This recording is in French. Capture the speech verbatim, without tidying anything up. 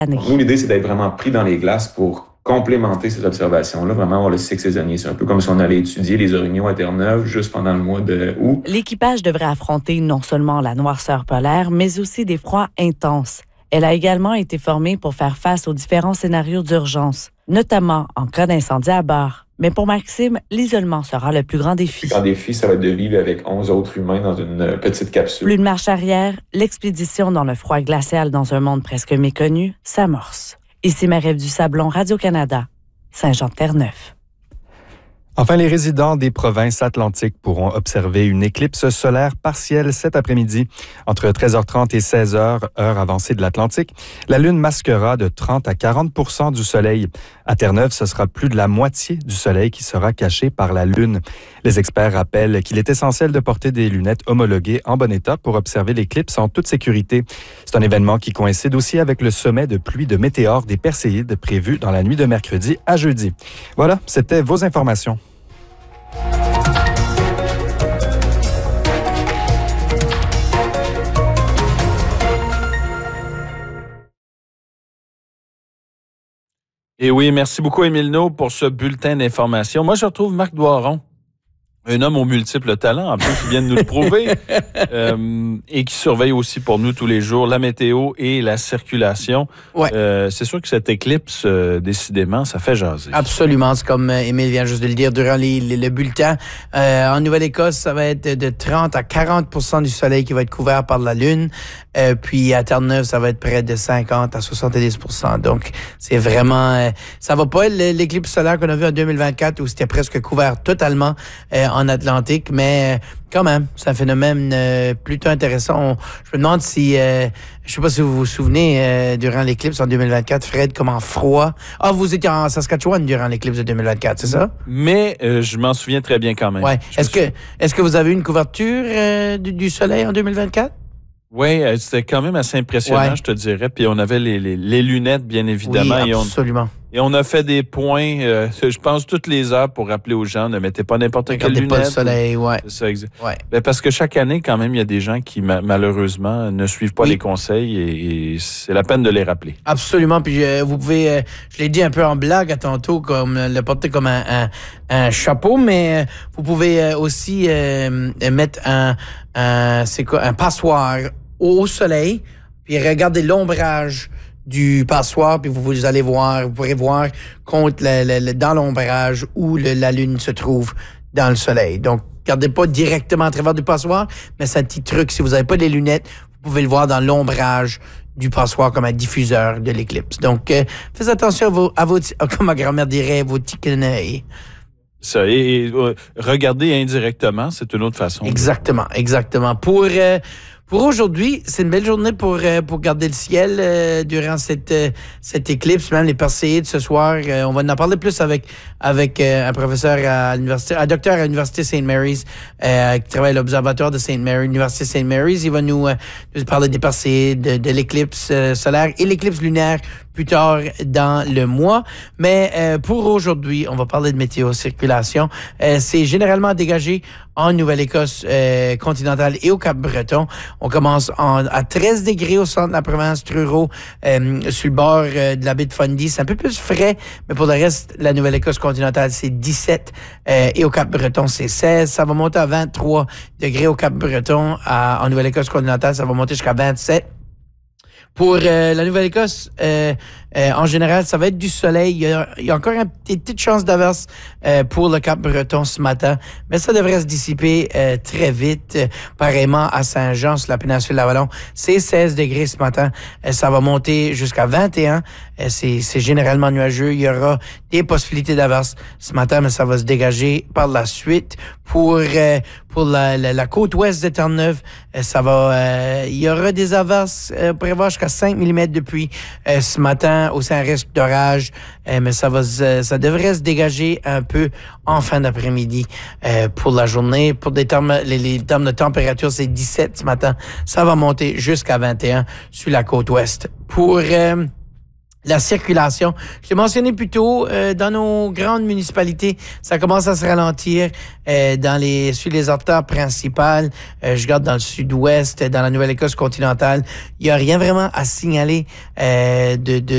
Nous, l'idée, c'est d'être vraiment pris dans les glaces pour complémenter ces observations-là, vraiment avoir le cycle saisonnier. C'est un peu comme si on allait étudier les orignaux à Terre-Neuve juste pendant le mois d'août. L'équipage devrait affronter non seulement la noirceur polaire, mais aussi des froids intenses. Elle a également été formée pour faire face aux différents scénarios d'urgence, notamment en cas d'incendie à bord. Mais pour Maxime, l'isolement sera le plus grand défi. Le plus grand défi, ça va être de vivre avec onze autres humains dans une petite capsule. Plus de marche arrière, l'expédition dans le froid glacial dans un monde presque méconnu s'amorce. Ici Marie-Ève Dusablon, Radio-Canada, Saint-Jean-de-Terre-Neuve. Enfin, les résidents des provinces atlantiques pourront observer une éclipse solaire partielle cet après-midi. Entre treize heures trente et seize heures, heure avancée de l'Atlantique, la Lune masquera de trente à quarante pour cent du Soleil. À Terre-Neuve, ce sera plus de la moitié du Soleil qui sera caché par la Lune. Les experts rappellent qu'il est essentiel de porter des lunettes homologuées en bon état pour observer l'éclipse en toute sécurité. C'est un événement qui coïncide aussi avec le sommet de pluie de météores des Perséides prévu dans la nuit de mercredi à jeudi. Voilà, c'était vos informations. Et oui, merci beaucoup, Émile No, pour ce bulletin d'information. Moi, je retrouve Marc Doiron, un homme aux multiples talents, en plus, qui vient de nous le prouver, euh, et qui surveille aussi pour nous tous les jours la météo et la circulation. Ouais. Euh, c'est sûr que cette éclipse, euh, décidément, ça fait jaser. Absolument. C'est comme euh, Émile vient juste de le dire durant les, les, le bulletin. Euh, en Nouvelle-Écosse, ça va être de trente à quarante pour cent du soleil qui va être couvert par la Lune. Euh, puis à Terre-Neuve, ça va être près de cinquante à soixante-dix pour cent. Donc, c'est vraiment... Euh, ça va pas être l'éclipse solaire qu'on a vu en deux mille vingt-quatre où c'était presque couvert totalement euh, en Atlantique, mais euh, quand même, c'est un phénomène euh, plutôt intéressant. On, je me demande si... Euh, je sais pas si vous vous souvenez, euh, durant l'éclipse en deux mille vingt-quatre, Fred, comment froid... Ah, vous étiez en Saskatchewan durant l'éclipse de deux mille vingt-quatre, c'est ça? Mais euh, je m'en souviens très bien quand même. Ouais. Est-ce que, est-ce que vous avez eu une couverture euh, du, du soleil en deux mille vingt-quatre? Oui, c'était quand même assez impressionnant, ouais. Je te dirais. Puis on avait les, les, les lunettes, bien évidemment. Oui, absolument. Et on, et on a fait des points, euh, je pense, toutes les heures pour rappeler aux gens, ne mettez pas n'importe quelle lunette. pas le soleil, ouais. C'est ça, exact. Ouais. Ben parce que chaque année, quand même, il y a des gens qui, ma- malheureusement, ne suivent pas oui. les conseils et, et c'est la peine de les rappeler. Absolument. Puis euh, vous pouvez, euh, je l'ai dit un peu en blague à tantôt, comme euh, le porter comme un, un, un chapeau, mais euh, vous pouvez euh, aussi euh, mettre un, un, c'est quoi, un passoire au soleil, puis regardez l'ombrage du passoire, puis vous, vous allez voir, vous pourrez voir contre le, le, le, dans l'ombrage où le, la lune se trouve dans le soleil. Donc, regardez pas directement à travers du passoire, mais c'est un petit truc. Si vous n'avez pas les lunettes, vous pouvez le voir dans l'ombrage du passoire comme un diffuseur de l'éclipse. Donc, euh, faites attention à vos, à vos, comme ma grand-mère dirait, vos petits quenouilles. Ça, et, et euh, regarder indirectement, c'est une autre façon. Exactement, de... exactement. Pour... Euh, Pour aujourd'hui, c'est une belle journée pour euh, pour garder le ciel euh, durant cette euh, cette éclipse, même les Perséides ce soir. Euh, on va en parler plus avec avec euh, un professeur à l'université, un docteur à l'université Saint Mary's euh, qui travaille à l'observatoire de Saint Mary, l'université Saint Mary's. Il va nous euh, nous parler des Perséides, de, de l'éclipse euh, solaire et l'éclipse lunaire plus tard dans le mois. Mais euh, pour aujourd'hui, on va parler de météo-circulation. Euh, c'est généralement dégagé en Nouvelle-Écosse euh, continentale et au Cap-Breton. On commence en, à treize degrés au centre de la province, Truro, euh, sur le bord euh, de la baie de Fundy. C'est un peu plus frais, mais pour le reste, la Nouvelle-Écosse continentale, c'est dix-sept euh, et au Cap-Breton, c'est seize. Ça va monter à vingt-trois degrés au Cap-Breton. À, en Nouvelle-Écosse continentale, ça va monter jusqu'à vingt-sept. Pour euh, la Nouvelle-Écosse, euh, euh, en général, ça va être du soleil. Il y a, il y a encore une petite chance d'averse euh, pour le Cap-Breton ce matin, mais ça devrait se dissiper euh, très vite. Euh, pareillement à Saint-Jean, sur la péninsule d'Avalon, c'est seize degrés ce matin. Euh, ça va monter jusqu'à vingt et un. Euh, c'est, c'est généralement nuageux. Il y aura des possibilités d'averse ce matin, mais ça va se dégager par la suite. Pour euh, pour la, la, la côte ouest de Terre-Neuve, euh, ça va. Euh, il y aura des averses. Euh, prévoir jusqu'à cinq millimètres de pluie euh, ce matin, aussi un risque d'orage, euh, mais ça va ça devrait se dégager un peu en fin d'après-midi euh, pour la journée. Pour des termes, les, les termes de température, c'est dix-sept ce matin. Ça va monter jusqu'à vingt et un sur la côte ouest. Pour euh, la circulation, je l'ai mentionné plus tôt, euh, dans nos grandes municipalités, ça commence à se ralentir euh, dans les sur les artères principales. Euh, je regarde dans le sud-ouest, dans la Nouvelle-Écosse continentale, il y a rien vraiment à signaler euh, de, de